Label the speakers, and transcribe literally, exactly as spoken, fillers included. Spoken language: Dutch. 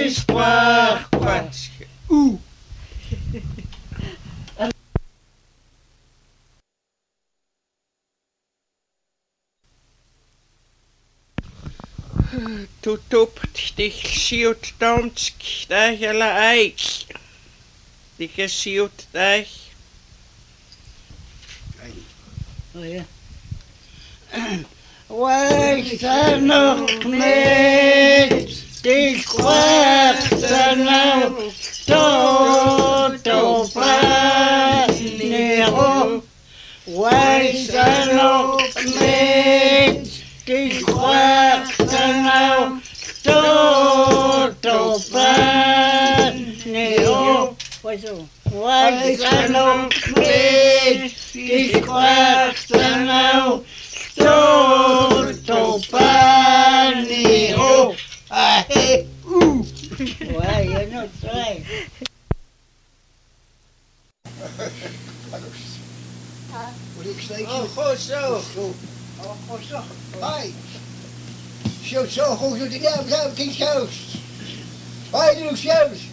Speaker 1: espoir, quatsch. Oeh. Tot op dich siot dansk, daar jelle eik. Die siot daar.
Speaker 2: Oh ja.
Speaker 1: Wij zijn nog niet, die kwarten nou, tot op Nero. Wij zijn nog niet, die kwarten nou, tot op Nero.
Speaker 2: Hoezo?
Speaker 1: Wij zijn nog niet, die kwarten nou, tot op Nero. Oeh.
Speaker 2: Why, you're not trying.
Speaker 3: Wat ik steeds.
Speaker 1: Oh, goed zo.
Speaker 3: Oh, goed zo. Hoi. Zo, zo goed doet hij nou, zo, King Shows. Hoi, doe ik shows.